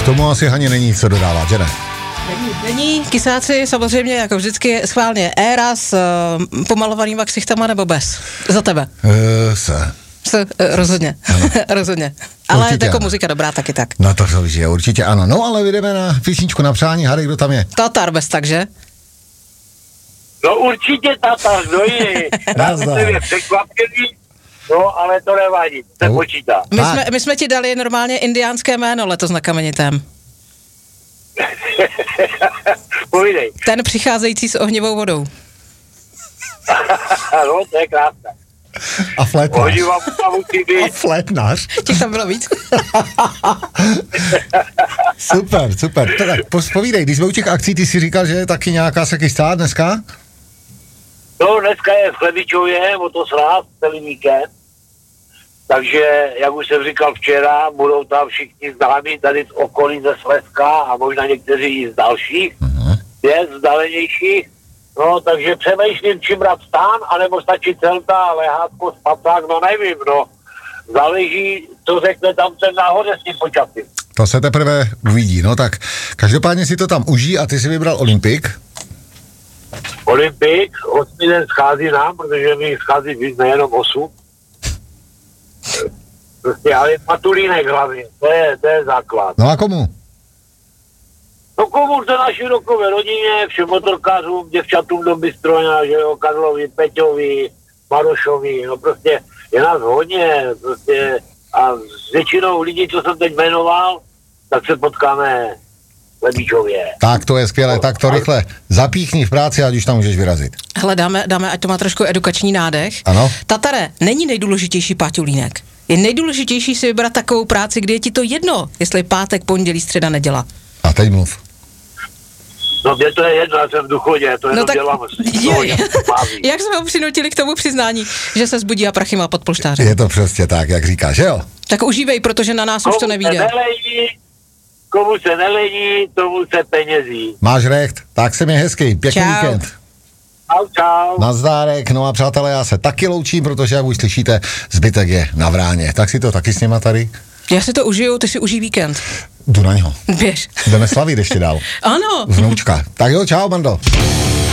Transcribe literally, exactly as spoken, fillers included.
K tomu asi Haně není co dodávat, že ne? Není, není. Kysáci samozřejmě jako vždycky schválně éra s uh, pomalovanýma ksichtama nebo bez? Za tebe. Uh, se. S, uh, rozhodně. rozhodně. Ale Určitě jako ano. muzika dobrá taky tak. No to víš, že určitě ano. No ale jdeme na písničku na přání. Hádej, kdo tam je? Tatar bez takže? No určitě Tatar, kdo jiný. Nazdar. Je překvapivý, no ale to nevadí, se No. počítá. My Tak. jsme, my jsme ti dali normálně indiánské jméno letos na Kamenitém. Povídej. Ten přicházející s ohnivou vodou. No, to je krásné. A flétnař. Hodí vám tam musí A být. flétnař. Těch tam bylo víc. Super, super. Tak povídej, když jsme u těch akcí, ty si říkal, že taky nějaká se chystá dneska? No, dneska je v Chlebičově, motosráz, celý víkend. Takže, jak už jsem říkal včera, budou tam všichni známí tady z okolí ze Slezska a možná někteří i z dalších, Uh-huh. je vzdálenějších. No, takže přemýšlím, čím brát stán, anebo stačí celta, lehátko, spacák, no nevím, no. Záleží, co řekne tam ten náhodě s tím počasím. To se teprve uvidí, no tak každopádně si to tam užij a ty si vybral Olympik. Olympik, osmý den schází nám, protože mi schází víc, nejenom osm. Prostě, ale Matulínek hlavně, to je, to je základ. No a komu? No komu to naší rokové rodině, všem motorkářům, děvčatům do Bystroňa, že jo, Karlovi, Peťovi, Marošovi, no prostě je nás hodně, prostě a s většinou lidí, co jsem teď jmenoval, tak se potkáme v Lebíčově. Tak to je skvělé, tak to rychle zapíchni v práci, ať už tam můžeš vyrazit. Hele, dáme, dáme, ať to má trošku edukační nádech. Ano. Tatare, není nejdůležitější páťulínek. Je nejdůležitější si vybrat takovou práci, kdy je ti to jedno, jestli je pátek, pondělí, středa, neděla. A teď mluv. No mě to je jedno, já jsem v důchodě, to jenom No tak, dělám. je, jak jsme ho přinutili k tomu přiznání, že se zbudí a prachy má pod polštářem. Je to přesně tak, jak říkáš, že jo? Tak užívej, protože na nás Komu už to se nevíde. nelení, komu se nelení, tomu se penězí. Máš recht, tak se mi hezký, pěkný Čau. víkend. Čau, čau. Nazdárek, no a přátelé, já se taky loučím, protože jak už slyšíte, zbytek je na vráně. Tak si to taky s nima tady. Já si to užiju, ty si užij víkend. Jdu na něho. Běž. Jdeme slavit ještě dál. Ano. Vnoučka. Tak jo, čau, Bando.